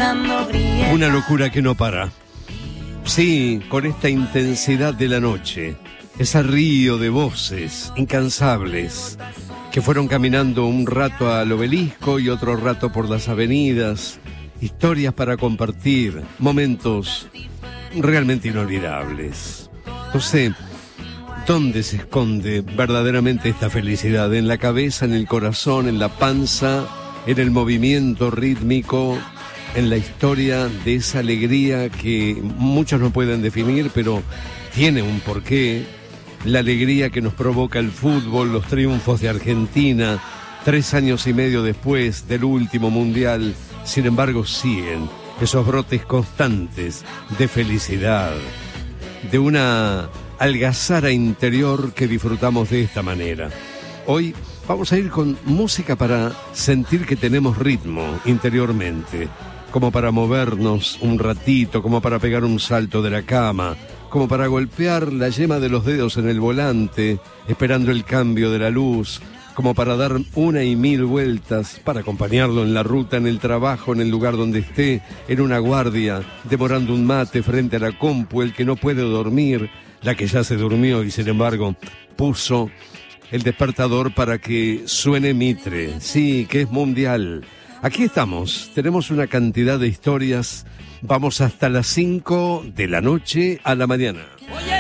Una locura que no para. Sí, con esta intensidad de la noche, ese río de voces incansables que fueron caminando un rato al obelisco y otro rato por las avenidas, historias para compartir, momentos realmente inolvidables. No sé, ¿dónde se esconde verdaderamente esta felicidad? ¿En la cabeza, en el corazón, en la panza, en el movimiento rítmico, en la historia de esa alegría que muchos no pueden definir, pero tiene un porqué? La alegría que nos provoca el fútbol, los triunfos de Argentina, 3 años y medio después del último mundial. Sin embargo, siguen esos brotes constantes de felicidad, de una algazara interior que disfrutamos de esta manera. Hoy vamos a ir con música para sentir que tenemos ritmo interiormente, como para movernos un ratito, como para pegar un salto de la cama, como para golpear la yema de los dedos en el volante, esperando el cambio de la luz, como para dar 1.000 vueltas, para acompañarlo en la ruta, en el trabajo, en el lugar donde esté, en una guardia, demorando un mate frente a la compu, el que no puede dormir, la que ya se durmió y sin embargo puso el despertador para que suene Mitre, sí, que es mundial. Aquí estamos, tenemos una cantidad de historias, vamos hasta las 5 de la noche a la mañana.